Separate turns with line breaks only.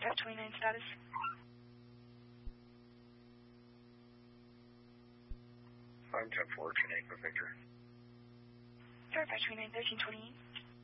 Verify 29 status.
I'm 10-4, Chineke, Victor.
Verify 29 1328.